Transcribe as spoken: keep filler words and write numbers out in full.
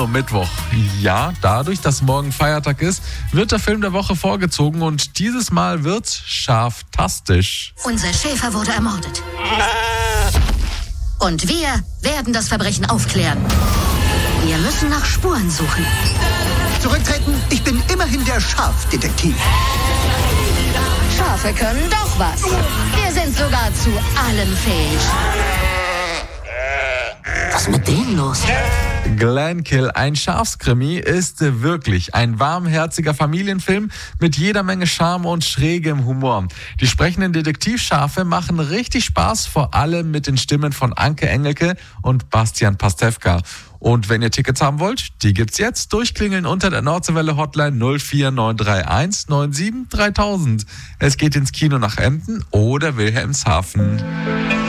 Kino-Mittwoch. Ja, dadurch, dass morgen Feiertag ist, wird der Film der Woche vorgezogen und dieses Mal wird's scharftastisch. Unser Schäfer wurde ermordet. Und wir werden das Verbrechen aufklären. Wir müssen nach Spuren suchen. Zurücktreten, ich bin immerhin der Schafdetektiv. Schafe können doch was. Wir sind sogar zu allem fähig. Was ist mit denen los? Glenkill, ein Schafskrimi, ist wirklich ein warmherziger Familienfilm mit jeder Menge Charme und schrägem Humor. Die sprechenden Detektivschafe machen richtig Spaß, vor allem mit den Stimmen von Anke Engelke und Bastian Pastewka. Und wenn ihr Tickets haben wollt, die gibt's jetzt. Durchklingeln unter der Nordseewelle Hotline null vier neun drei eins neun sieben dreitausend. Es geht ins Kino nach Emden oder Wilhelmshaven.